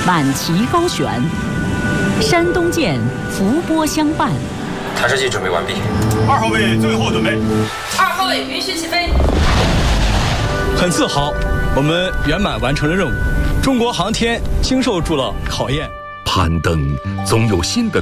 满旗高悬，山东舰伏波相伴。 探视器准备完毕。 2号位最后准备。 2号位允许起飞。 很自豪，我们圆满完成了任务。中国航天经受住了考验。 攀登总有新的